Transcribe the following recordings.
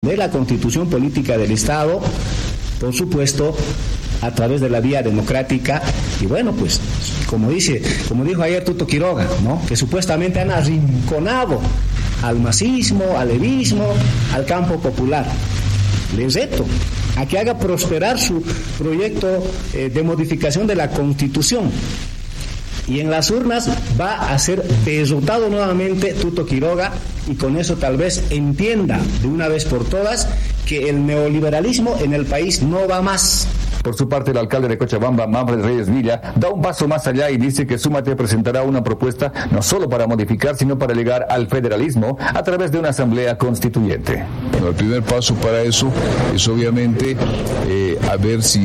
de la Constitución Política del Estado, por supuesto, a través de la vía democrática. Y bueno, pues, como dijo ayer Tuto Quiroga, ¿no?, que supuestamente han arrinconado al masismo, al levismo, al campo popular. Les reto a que haga prosperar su proyecto de modificación de la Constitución. Y en las urnas va a ser derrotado nuevamente Tuto Quiroga, y con eso tal vez entienda de una vez por todas que el neoliberalismo en el país no va más. Por su parte, el alcalde de Cochabamba, Manfred Reyes Villa, da un paso más allá y dice que Súmate presentará una propuesta no solo para modificar, sino para llegar al federalismo a través de una asamblea constituyente. Bueno, el primer paso para eso es obviamente a ver si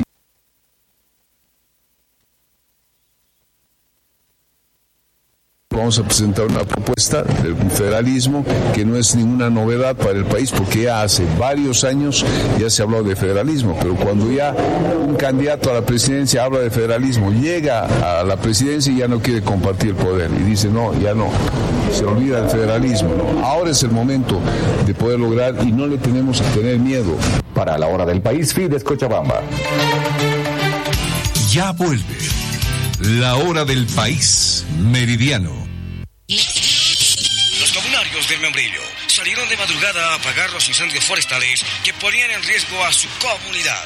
vamos a presentar una propuesta del federalismo que no es ninguna novedad para el país, porque ya hace varios años ya se habló de federalismo, pero cuando ya un candidato a la presidencia habla de federalismo, llega a la presidencia y ya no quiere compartir el poder y dice no, ya no, se olvida del federalismo, ¿no? Ahora es el momento de poder lograr y no le tenemos que tener miedo. Para La Hora del País, Fides Cochabamba. Ya vuelve La Hora del País, Meridiano. Los comunarios del Membrillo salieron de madrugada a apagar los incendios forestales que ponían en riesgo a su comunidad.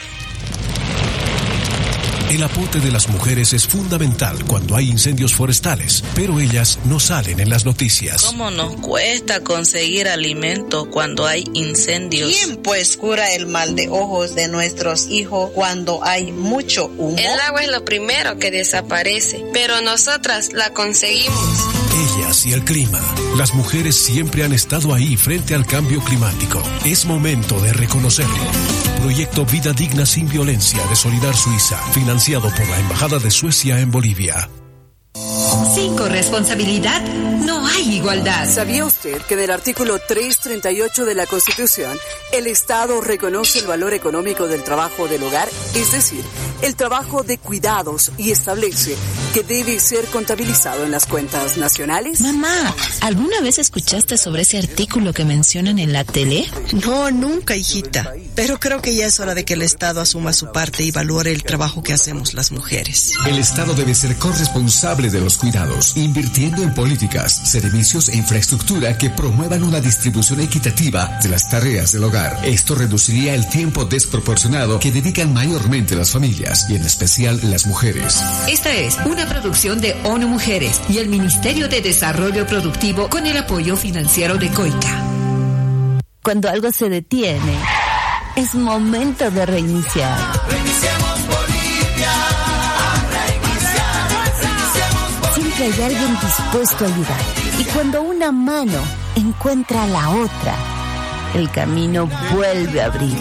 El aporte de las mujeres es fundamental cuando hay incendios forestales, pero ellas no salen en las noticias. ¿Cómo nos cuesta conseguir alimento cuando hay incendios? ¿Quién pues cura el mal de ojos de nuestros hijos cuando hay mucho humo? El agua es lo primero que desaparece, pero nosotras la conseguimos. Ellas y el clima. Las mujeres siempre han estado ahí frente al cambio climático. Es momento de reconocerlo. Proyecto Vida Digna Sin Violencia de Solidar Suiza, financiado por la Embajada de Suecia en Bolivia. Sin corresponsabilidad no hay igualdad. ¿Sabía usted que en el artículo 338 de la Constitución, el Estado reconoce el valor económico del trabajo del hogar, es decir, el trabajo de cuidados, y establece que debe ser contabilizado en las cuentas nacionales? Mamá, ¿alguna vez escuchaste sobre ese artículo que mencionan en la tele? No, nunca, hijita. Pero creo que ya es hora de que el Estado asuma su parte y valore el trabajo que hacemos las mujeres. El Estado debe ser corresponsable de los cuidados, invirtiendo en políticas, servicios e infraestructura que promuevan una distribución equitativa de las tareas del hogar. Esto reduciría el tiempo desproporcionado que dedican mayormente las familias, y en especial las mujeres. Esta es una producción de ONU Mujeres y el Ministerio de Desarrollo Productivo con el apoyo financiero de COICA. Cuando algo se detiene, es momento de reiniciar. Reiniciemos Bolivia. Siempre hay alguien dispuesto a ayudar. Y cuando una mano encuentra a la otra, el camino vuelve a abrir.